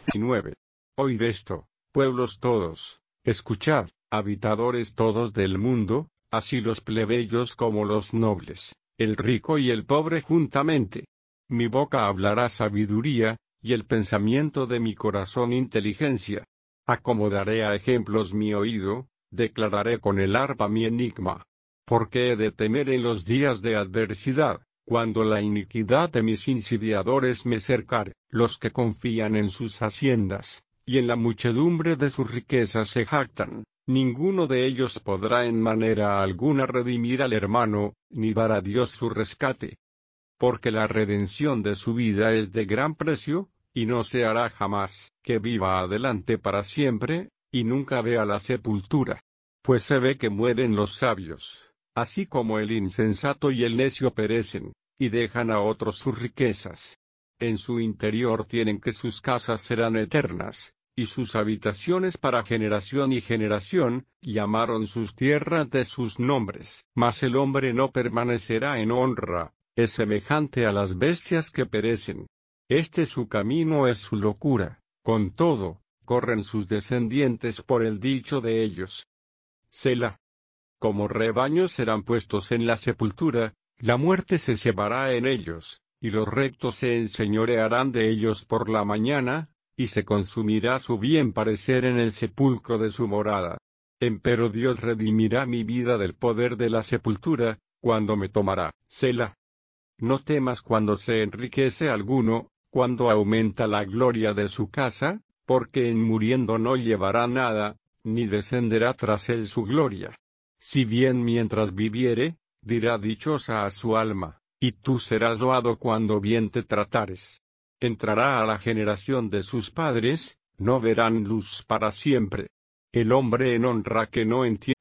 9. Oíd esto, pueblos todos, escuchad, habitadores todos del mundo, así los plebeyos como los nobles, el rico y el pobre juntamente. Mi boca hablará sabiduría, y el pensamiento de mi corazón inteligencia. Acomodaré a ejemplos mi oído, declararé con el arpa mi enigma. Porque he de temer en los días de adversidad, cuando la iniquidad de mis insidiadores me cercare, los que confían en sus haciendas, y en la muchedumbre de sus riquezas se jactan, ninguno de ellos podrá en manera alguna redimir al hermano, ni dar a Dios su rescate. Porque la redención de su vida es de gran precio, y no se hará jamás, que viva adelante para siempre, y nunca vea la sepultura. Pues se ve que mueren los sabios, así como el insensato y el necio perecen, y dejan a otros sus riquezas. En su interior tienen que sus casas serán eternas, y sus habitaciones para generación y generación, llamaron sus tierras de sus nombres. Mas el hombre no permanecerá en honra, es semejante a las bestias que perecen. Su camino es su locura, con todo, corren sus descendientes por el dicho de ellos. Selah. Como rebaños serán puestos en la sepultura, la muerte se cebará en ellos, y los rectos se enseñorearán de ellos por la mañana, y se consumirá su bien parecer en el sepulcro de su morada. Empero Dios redimirá mi vida del poder de la sepultura, cuando me tomará. Selah. No temas cuando se enriquece alguno, cuando aumenta la gloria de su casa, porque en muriendo no llevará nada, ni descenderá tras él su gloria. Si bien mientras viviere, dirá dichosa a su alma, y tú serás loado cuando bien te tratares. Entrará a la generación de sus padres, no verán luz para siempre. El hombre en honra que no entiende